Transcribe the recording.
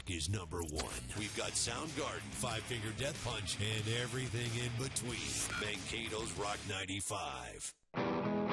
Rock is number one. We've got Soundgarden, Five Finger Death Punch, and everything in between. Mankato's Rock 95.